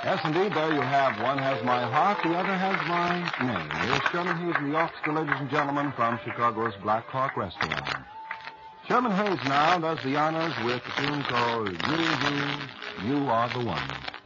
Yes, indeed, there you have. One has my heart, the other has my name. Here's Sherman Hayes in the orchestra, ladies and gentlemen, from Chicago's Black Hawk Restaurant. Sherman Hayes now does the honors with a tune called You Are the One.